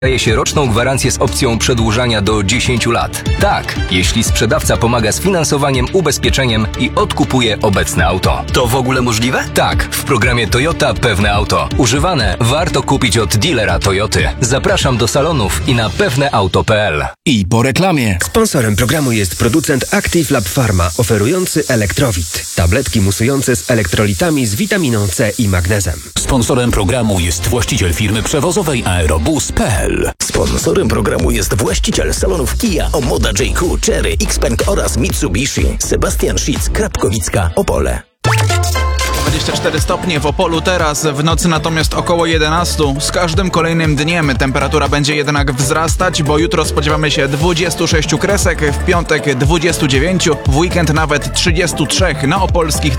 daje się roczną gwarancję z opcją przedłużania do 10 lat. Tak, jeśli sprzedawca pomaga z finansowaniem, ubezpieczeniem i odkupuje obecne auto. To w ogóle możliwe? Tak, w programie Toyota Pewne Auto. Używane warto kupić od dealera Toyoty. Zapraszam do salonów i na pewneauto.pl. I po reklamie. Sponsorem programu jest producent Active Lab Pharma, oferujący Elektrowit. Tabletki musujące z elektrolitami z witaminą C i magnezem. Sponsorem programu jest właściciel firmy przewozowej Aerobus.pl. Sponsorem programu jest właściciel salonów Kia, Omoda, JQ, Chery, Xpeng oraz Mitsubishi. Sebastian Scitz, Krapkowicka, Opole. 24 stopnie w Opolu teraz, w nocy natomiast około 11. Z każdym kolejnym dniem temperatura będzie jednak wzrastać, bo jutro spodziewamy się 26 kresek, w piątek 29, w weekend nawet 33 na opolskich